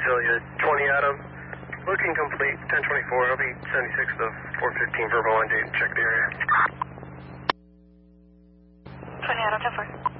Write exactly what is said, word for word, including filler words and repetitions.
Azalea, twenty Adam. Looking complete, ten twenty-four. I'll be seventy-six to four fifteen, verbal one date, check the area. twenty Adam, ten four.